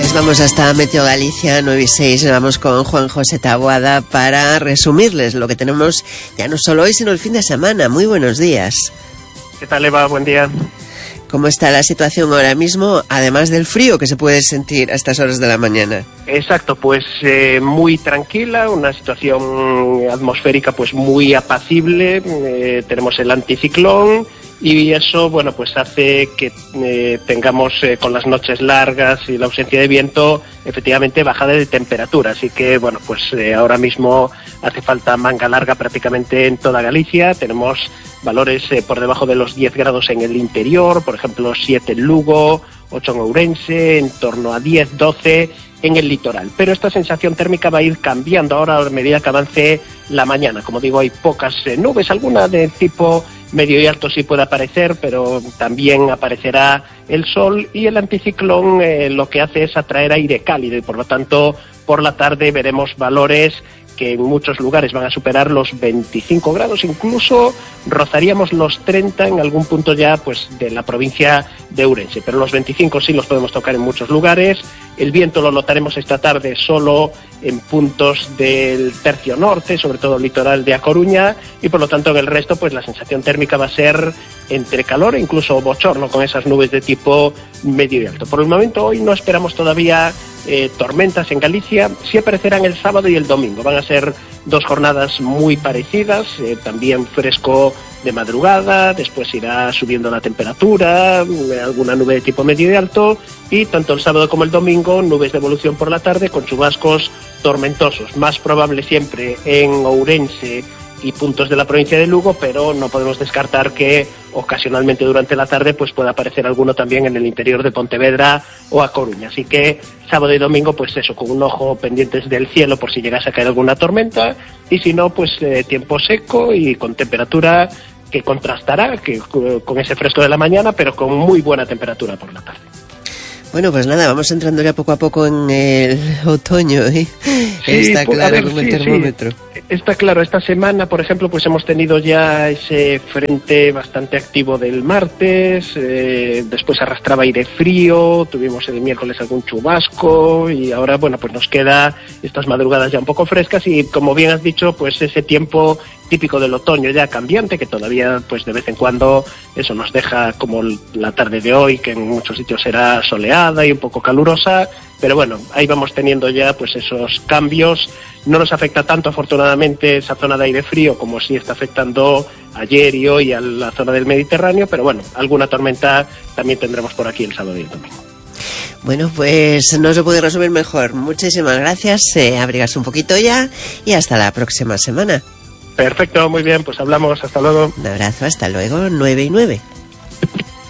Pues vamos hasta Meteo Galicia 9 y 6, vamos con Juan José Taboada para resumirles lo que tenemos ya no solo hoy sino el fin de semana. Muy buenos días. ¿Qué tal, Eva? Buen día. ¿Cómo está la situación ahora mismo, además del frío que se puede sentir a estas horas de la mañana? Exacto, pues muy tranquila, una situación atmosférica pues muy apacible, tenemos el anticiclón y eso, bueno, pues hace que tengamos con las noches largas y la ausencia de viento, efectivamente bajada de temperatura, así que, bueno, pues ahora mismo hace falta manga larga prácticamente en toda Galicia, tenemos valores por debajo de los 10 grados en el interior, por ejemplo 7 en Lugo, 8 en Ourense, en torno a 10, 12 en el litoral. Pero esta sensación térmica va a ir cambiando ahora a medida que avance la mañana. Como digo, hay pocas nubes, alguna de tipo medio y alto sí puede aparecer, pero también aparecerá el sol y el anticiclón lo que hace es atraer aire cálido y por lo tanto por la tarde veremos valores que en muchos lugares van a superar los 25 grados, incluso rozaríamos los 30 en algún punto ya pues de la provincia de Ourense, pero los 25 sí los podemos tocar en muchos lugares. El viento lo notaremos esta tarde solo en puntos del tercio norte, sobre todo el litoral de A Coruña, y por lo tanto en el resto pues la sensación térmica va a ser entre calor e incluso bochorno con esas nubes de tipo medio y alto. Por el momento hoy no esperamos todavía tormentas en Galicia, sí aparecerán el sábado y el domingo, van a ser dos jornadas muy parecidas, también fresco de madrugada, después irá subiendo la temperatura, alguna nube de tipo medio y alto, y tanto el sábado como el domingo nubes de evolución por la tarde con chubascos tormentosos, más probable siempre en Ourense y puntos de la provincia de Lugo, pero no podemos descartar que ocasionalmente durante la tarde pues pueda aparecer alguno también en el interior de Pontevedra o A Coruña. Así que sábado y domingo pues eso, con un ojo pendientes del cielo por si llegase a caer alguna tormenta, y si no pues tiempo seco y con temperatura que contrastará con ese fresco de la mañana, pero con muy buena temperatura por la tarde. Bueno, pues nada, vamos entrando ya poco a poco en el otoño, ¿eh? Sí, está claro como el termómetro. Sí. Está claro, esta semana, por ejemplo, pues hemos tenido ya ese frente bastante activo del martes, después arrastraba aire frío, tuvimos el miércoles algún chubasco y ahora, bueno, pues nos queda estas madrugadas ya un poco frescas y, como bien has dicho, pues ese tiempo típico del otoño ya cambiante, que todavía pues de vez en cuando eso nos deja como la tarde de hoy, que en muchos sitios será soleada y un poco calurosa, pero bueno, ahí vamos teniendo ya pues esos cambios. No nos afecta tanto, afortunadamente, esa zona de aire frío como sí está afectando ayer y hoy a la zona del Mediterráneo, pero bueno, alguna tormenta también tendremos por aquí el sábado y el domingo. Bueno, pues no se puede resumir mejor. Muchísimas gracias, abrigarse un poquito ya y hasta la próxima semana. Perfecto, muy bien, pues hablamos, hasta luego. Un abrazo, hasta luego, 9 y 9.